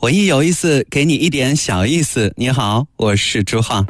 文艺有意思，给你一点小意思。你好，我是朱浩。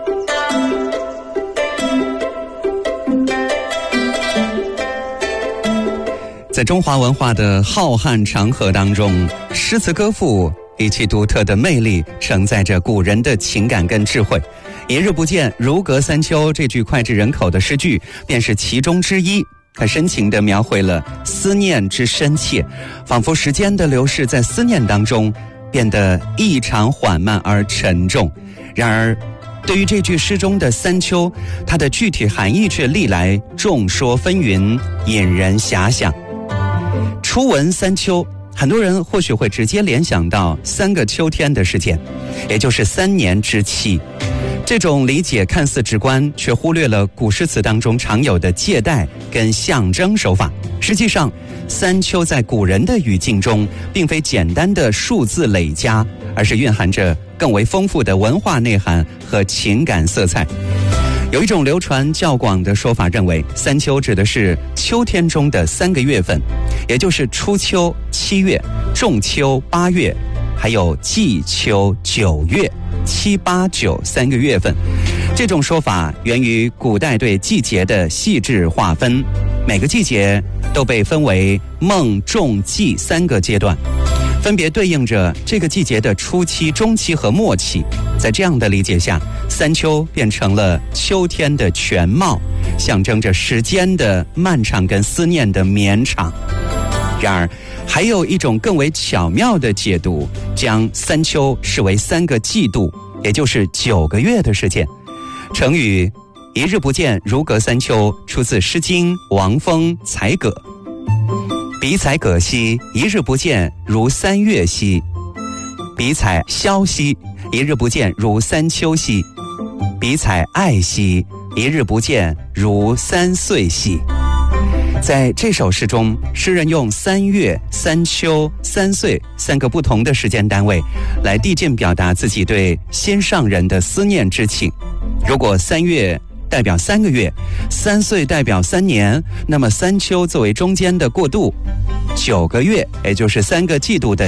在中华文化的浩瀚长河当中，诗词歌赋以其独特的魅力承载着古人的情感跟智慧。一日不见，如隔三秋，这句脍炙人口的诗句便是其中之一。它深情地描绘了思念之深切，仿佛时间的流逝在思念当中变得异常缓慢而沉重。然而对于这句诗中的三秋，它的具体含义却历来众说纷纭，引人遐想。初闻三秋，很多人或许会直接联想到3个秋天的事件，也就是3年之期。这种理解看似直观，却忽略了古诗词当中常有的借代跟象征手法。实际上，三秋在古人的语境中并非简单的数字累加，而是蕴含着更为丰富的文化内涵和情感色彩。有一种流传较广的说法认为，三秋指的是秋天中的3个月份，也就是初秋7月、仲秋8月，还有季秋9月。7、8、9 3个月份。这种说法源于古代对季节的细致划分，每个季节都被分为孟、仲、季3个阶段，分别对应着这个季节的初期、中期和末期。在这样的理解下，三秋变成了秋天的全貌，象征着时间的漫长跟思念的绵长。然而还有一种更为巧妙的解读，将三秋视为3个季度，也就是9个月的时间。成语一日不见，如隔三秋出自《诗经·王风·采葛》。比采葛兮，一日不见，如3月兮；比采萧兮，一日不见，如3秋兮；比采艾兮，一日不见，如3岁兮。在这首诗中，诗人用3月、3秋、3岁3个不同的时间单位来递进表达自己对心上人的思念之情。如果3月代表3个月，3岁代表3年，那么3秋作为中间的过渡，9个月也就是3个季度的